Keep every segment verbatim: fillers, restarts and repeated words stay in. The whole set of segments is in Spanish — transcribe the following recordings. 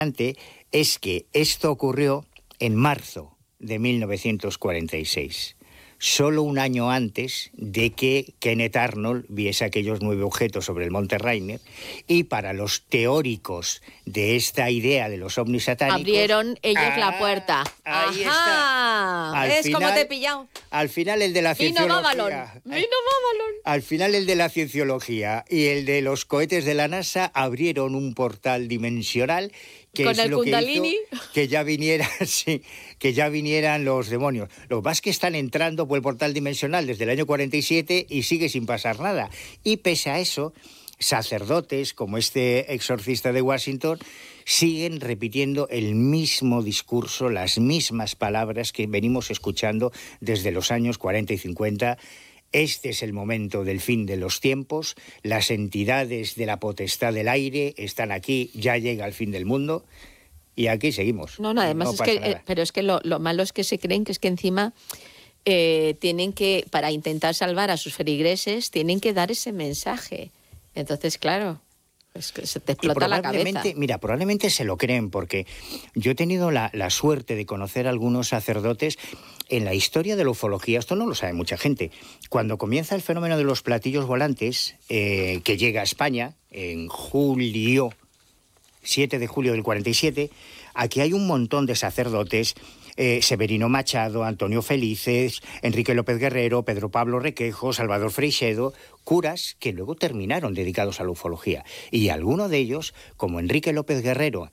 es que esto ocurrió en marzo de mil novecientos cuarenta y seis, solo un año antes de que Kenneth Arnold viese aquellos nueve objetos sobre el Monte Rainier, y para los teóricos de esta idea de los ovnis satánicos... Abrieron ellos ah, la puerta. Ahí Ajá. está. ¿Ves cómo te he pillado? Al final el de la cienciología... Vino Babalón. Al final el de la cienciología y el de los cohetes de la NASA abrieron un portal dimensional que con es el lo Kundalini. Que hizo que ya viniera, sí, que ya vinieran los demonios. Lo que pasa es que están entrando por el portal dimensional desde el año cuarenta y siete y sigue sin pasar nada. Y pese a eso, sacerdotes como este exorcista de Washington siguen repitiendo el mismo discurso, las mismas palabras que venimos escuchando desde los años cuarenta y cincuenta. Este es el momento del fin de los tiempos, las entidades de la potestad del aire están aquí, ya llega el fin del mundo y aquí seguimos. No, no, además no es que, eh, pero es que lo, lo malo es que se creen que es que encima eh, tienen que, para intentar salvar a sus feligreses, tienen que dar ese mensaje. Entonces, claro... Es que se te explota la cabeza. Mira, probablemente se lo creen, porque yo he tenido la, la suerte de conocer a algunos sacerdotes. En la historia de la ufología, esto no lo sabe mucha gente, cuando comienza el fenómeno de los platillos volantes, eh, que llega a España en julio, siete de julio del cuarenta y siete, aquí hay un montón de sacerdotes, eh, Severino Machado, Antonio Felices, Enrique López Guerrero, Pedro Pablo Requejo, Salvador Freixedo, curas que luego terminaron dedicados a la ufología. Y alguno de ellos, como Enrique López Guerrero,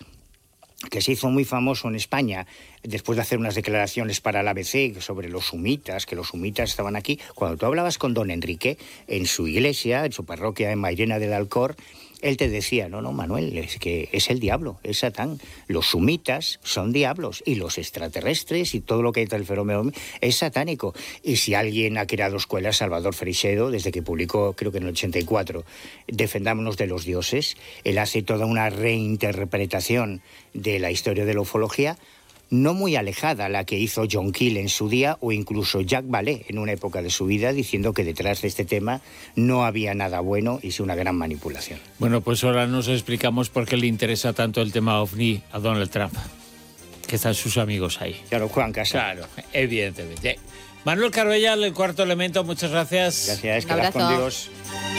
que se hizo muy famoso en España después de hacer unas declaraciones para el A B C sobre los sumitas, que los sumitas estaban aquí. Cuando tú hablabas con don Enrique en su iglesia, en su parroquia en Mairena del Alcor, él te decía, no, no, Manuel, es que es el diablo, es Satán. Los sumitas son diablos y los extraterrestres y todo lo que hay del fenómeno es satánico. Y si alguien ha creado escuelas, Salvador Freixedo, desde que publicó, creo que en el ochenta y cuatro, Defendámonos de los dioses, él hace toda una reinterpretación de la historia de la ufología, no muy alejada a la que hizo John Keel en su día o incluso Jacques Vallée en una época de su vida, diciendo que detrás de este tema no había nada bueno y sí una gran manipulación. Bueno, pues ahora nos explicamos por qué le interesa tanto el tema OVNI a Donald Trump, que están sus amigos ahí. Claro, Juan Casa. Claro, evidentemente. Manuel Carbellal, El Cuarto Elemento, muchas gracias. Gracias, que las con Dios.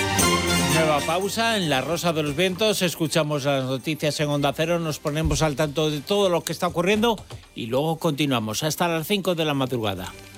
Nueva pausa en La Rosa de los Vientos, escuchamos las noticias en Onda Cero, nos ponemos al tanto de todo lo que está ocurriendo y luego continuamos hasta las cinco de la madrugada.